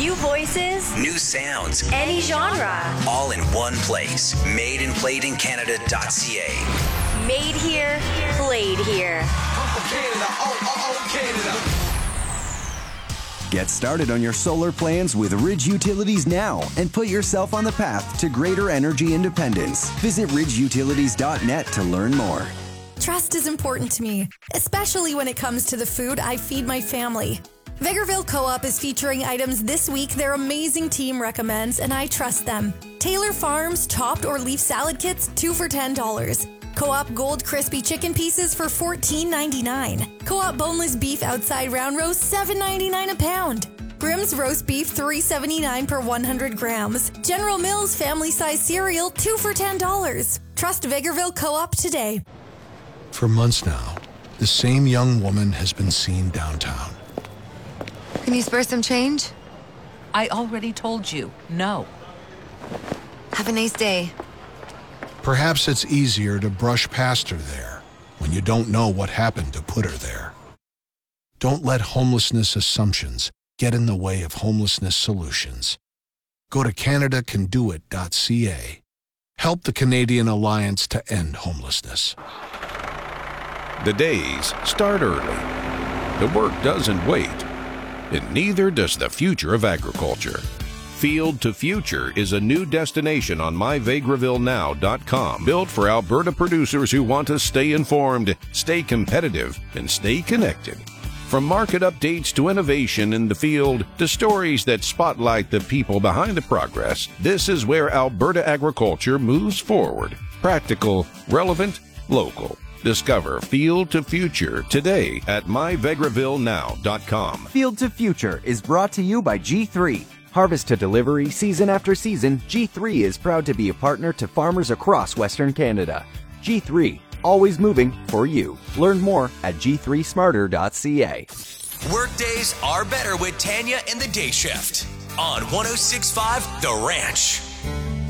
New voices, new sounds, any genre. All in one place. MadeandPlayedInCanada.ca. Made here, played here. Canada. Get started on your solar plans with Ridge Utilities now and put yourself on the path to greater energy independence. Visit ridgeutilities.net to learn more. Trust is important to me, especially when it comes to the food I feed my family. Vegreville Co-op is featuring items this week their amazing team recommends, and I trust them. Taylor Farms chopped or leaf salad kits, 2 for $10. Co-op Gold Crispy Chicken Pieces for $14.99. Co-op Boneless Beef Outside Round Roast, $7.99 a pound. Grimm's Roast Beef, $3.79 per 100 grams. General Mills Family Size Cereal, 2 for $10. Trust Vegreville Co-op today. For months now, the same young woman has been seen downtown. Can you spare some change? I already told you, no. Have a nice day. Perhaps it's easier to brush past her there when you don't know what happened to put her there. Don't let homelessness assumptions get in the way of homelessness solutions. Go to CanadaCanDoIt.ca. Help the Canadian Alliance to End Homelessness. The days start early. The work doesn't wait, and neither does the future of agriculture. Field to Future is a new destination on myvegrevillenow.com, built for Alberta producers who want to stay informed, stay competitive, and stay connected. From market updates to innovation in the field to stories that spotlight the people behind the progress, this is where Alberta agriculture moves forward. Practical, relevant, local. Discover Field to Future today at myvegrevillenow.com. Field to Future is brought to you by G3. Harvest to delivery, season after season, G3 is proud to be a partner to farmers across Western Canada. G3, always moving for you. Learn more at g3smarter.ca. Workdays are better with Tanya and the Day Shift on 106.5 The Ranch.